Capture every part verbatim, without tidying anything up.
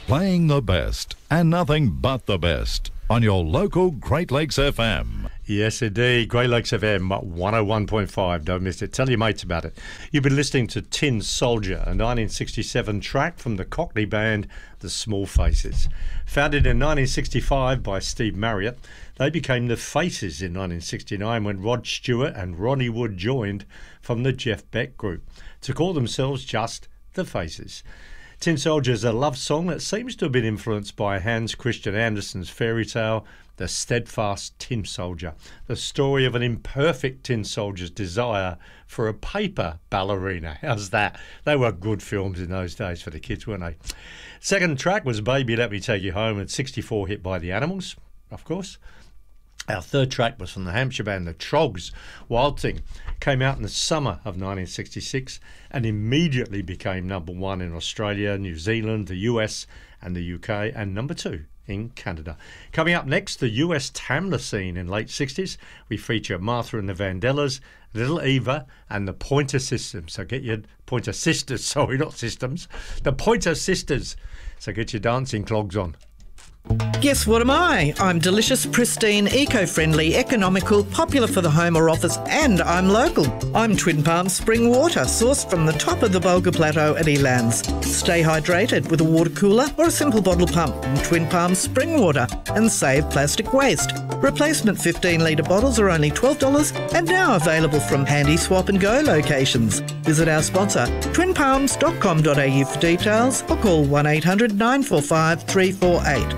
Playing the best and nothing but the best on your local Great Lakes F M. Yes, indeed. Great Lakes F M one oh one point five. Don't miss it. Tell your mates about it. You've been listening to Tin Soldier, a nineteen sixty-seven track from the Cockney band The Small Faces. Founded in nineteen sixty-five by Steve Marriott, they became the Faces in nineteen sixty-nine when Rod Stewart and Ronnie Wood joined from the Jeff Beck Group to call themselves just the Faces. Tin Soldier is a love song that seems to have been influenced by Hans Christian Andersen's fairy tale, The Steadfast Tin Soldier, the story of an imperfect tin soldier's desire for a paper ballerina. How's that? They were good films in those days for the kids, weren't they? Second track was Baby Let Me Take You Home, at sixty-four, hit by the Animals, of course. Our third track was from the Hampshire band The Trogs. Wild Thing came out in the summer of nineteen sixty-six and immediately became number one in Australia, New Zealand, the U S and the U K, and number two in Canada. Coming up next, the U S Tamla scene in late sixties. We feature Martha and the Vandellas, Little Eva and the Pointer Sisters. So get your Pointer Sisters, sorry, not systems. The Pointer Sisters. So get your dancing clogs on. Guess what am I? I'm delicious, pristine, eco-friendly, economical, popular for the home or office, and I'm local. I'm Twin Palms Spring Water, sourced from the top of the Bulga Plateau at Elands. Stay hydrated with a water cooler or a simple bottle pump from Twin Palms Spring Water and save plastic waste. Replacement fifteen litre bottles are only twelve dollars and now available from Handy Swap and Go locations. Visit our sponsor, twin palms dot com dot a u for details or call one eight hundred nine four five three four eight.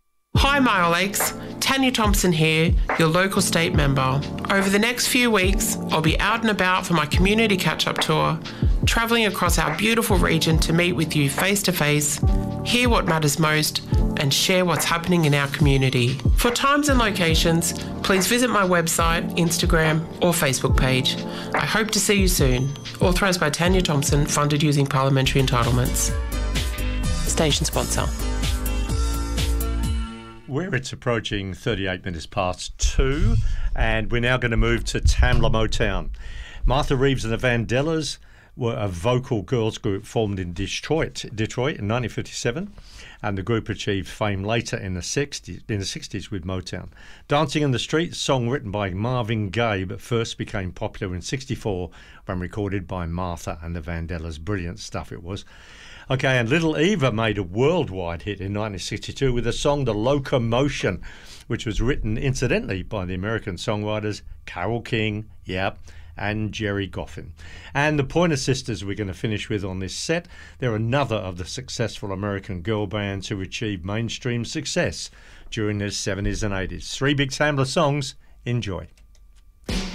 Hi Mile Lakes, Tanya Thompson here, your local state member. Over the next few weeks, I'll be out and about for my community catch-up tour, travelling across our beautiful region to meet with you face to face, hear what matters most, and share what's happening in our community. For times and locations, please visit my website, Instagram or Facebook page. I hope to see you soon. Authorised by Tanya Thompson, funded using parliamentary entitlements. Station sponsor. Where it's approaching thirty-eight minutes past two, and we're now going to move to Tamla Motown. Martha Reeves and the Vandellas were a vocal girls group formed in Detroit, Detroit in nineteen fifty-seven, and the group achieved fame later in the sixties, in the sixties with Motown. Dancing in the Street, a song written by Marvin Gaye, but first became popular in sixty-four when recorded by Martha and the Vandellas. Brilliant stuff it was. Okay, and Little Eva made a worldwide hit in nineteen sixty-two with the song The Locomotion, which was written incidentally by the American songwriters Carole King, yep, and Jerry Goffin. And the Pointer Sisters we're going to finish with on this set. They're another of the successful American girl bands who achieved mainstream success during their seventies and eighties. Three big Tamla songs. Enjoy.